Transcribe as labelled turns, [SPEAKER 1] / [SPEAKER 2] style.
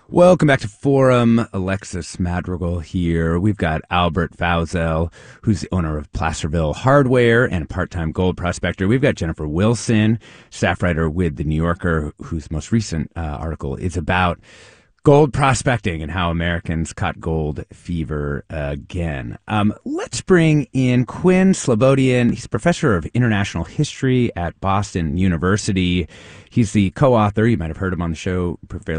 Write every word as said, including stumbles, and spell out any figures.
[SPEAKER 1] Welcome back to Forum. Alexis Madrigal here. We've got Albert Fauzel, who's the owner of Placerville Hardware and a part-time gold prospector. We've got Jennifer Wilson, staff writer with The New Yorker, whose most recent uh, article is about gold prospecting and how Americans caught gold fever again. Um, let's bring in Quinn Slobodian. He's a professor of international history at Boston University. He's the co-author, you might have heard him on the show fairly